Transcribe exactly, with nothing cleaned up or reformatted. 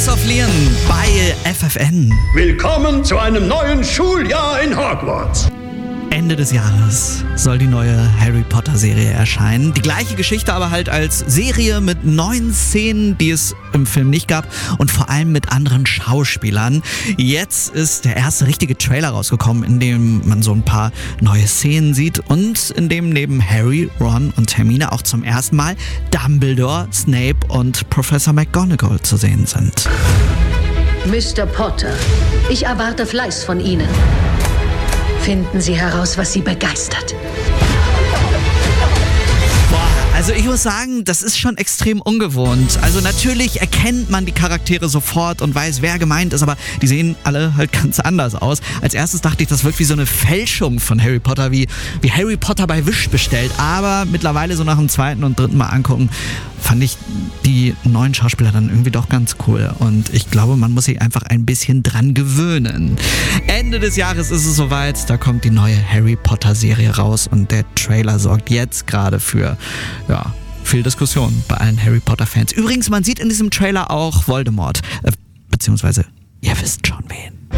of Leon bei F F N. Willkommen zu einem neuen Schuljahr in Hogwarts. Ende des Jahres soll die neue Harry Potter Serie erscheinen. Die gleiche Geschichte, aber halt als Serie mit neuen Szenen, die es im Film nicht gab und vor allem mit anderen Schauspielern. Jetzt ist der erste richtige Trailer rausgekommen, in dem man so ein paar neue Szenen sieht und in dem neben Harry, Ron und Hermine auch zum ersten Mal Dumbledore, Snape und Professor McGonagall zu sehen sind. Mister Potter, ich erwarte Fleiß von Ihnen. Finden Sie heraus, was Sie begeistert. Also ich muss sagen, das ist schon extrem ungewohnt. Also natürlich erkennt man die Charaktere sofort und weiß, wer gemeint ist, aber die sehen alle halt ganz anders aus. Als erstes dachte ich, das wirkt wie so eine Fälschung von Harry Potter, wie, wie Harry Potter bei Wish bestellt. Aber mittlerweile so nach dem zweiten und dritten Mal angucken, fand ich die neuen Schauspieler dann irgendwie doch ganz cool. Und ich glaube, man muss sich einfach ein bisschen dran gewöhnen. Ende des Jahres ist es soweit, da kommt die neue Harry Potter Serie raus und der Trailer sorgt jetzt gerade für, ja, viel Diskussion bei allen Harry Potter Fans. Übrigens, man sieht in diesem Trailer auch Voldemort, äh, beziehungsweise ihr wisst schon wen.